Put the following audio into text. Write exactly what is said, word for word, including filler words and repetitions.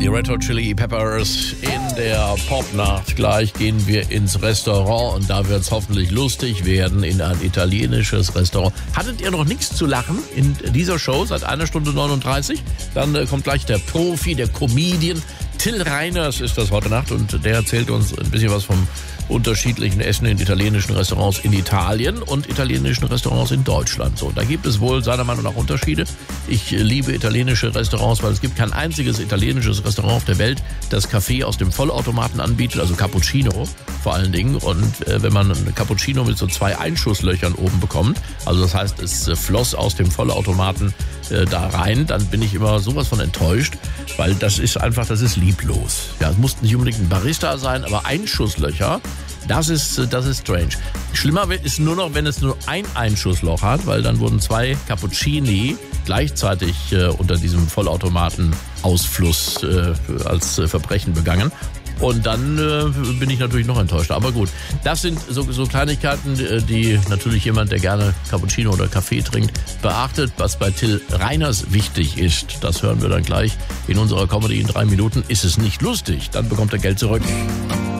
Die Red Hot Chili Peppers in der Popnacht. Gleich gehen wir ins Restaurant und da wird es hoffentlich lustig werden, in ein italienisches Restaurant. Hattet ihr noch nichts zu lachen in dieser Show seit einer Stunde neununddreißig? Dann äh, kommt gleich der Profi, der Comedian. Till Reiners ist das heute Nacht und der erzählt uns ein bisschen was vom unterschiedlichen Essen in italienischen Restaurants in Italien und italienischen Restaurants in Deutschland. So, da gibt es wohl seiner Meinung nach Unterschiede. Ich liebe italienische Restaurants, weil es gibt kein einziges italienisches Restaurant auf der Welt, das Kaffee aus dem Vollautomaten anbietet, also Cappuccino vor allen Dingen. Und äh, wenn man ein Cappuccino mit so zwei Einschusslöchern oben bekommt, also das heißt, es äh, floss aus dem Vollautomaten äh, da rein, dann bin ich immer sowas von enttäuscht, weil das ist einfach, das ist lieblos. Ja, es muss nicht unbedingt ein Barista sein, aber Einschusslöcher, Das ist, das ist strange. Schlimmer ist nur noch, wenn es nur ein Einschussloch hat, weil dann wurden zwei Cappuccini gleichzeitig äh, unter diesem Vollautomaten-Ausfluss äh, als äh, Verbrechen begangen. Und dann äh, bin ich natürlich noch enttäuscht. Aber gut, das sind so, so Kleinigkeiten, die natürlich jemand, der gerne Cappuccino oder Kaffee trinkt, beachtet. Was bei Till Reiners wichtig ist, das hören wir dann gleich in unserer Comedy in drei Minuten. Ist es nicht lustig, dann bekommt er Geld zurück.